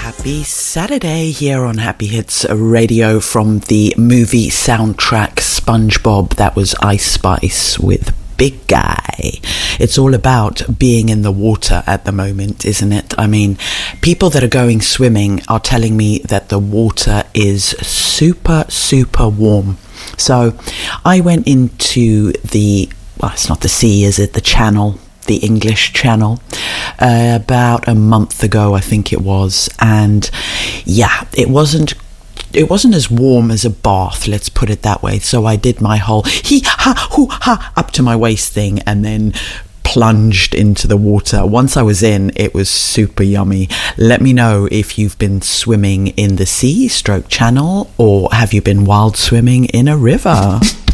Happy Saturday here on Happy Hits Radio from the movie soundtrack SpongeBob. That was Ice Spice with Big Guy. It's all about being in the water at the moment, isn't it? I mean, people that are going swimming are telling me that the water is super, super warm. So I went into it's not the sea, is it? The channel. The English Channel about a month ago, I think it was, and yeah, it wasn't as warm as a bath, let's put it that way. So I did my whole hee-ha-hoo-ha up to my waist thing and then plunged into the water. Once I was in, it was super yummy. Let me know if you've been swimming in the sea / channel, or have you been wild swimming in a river?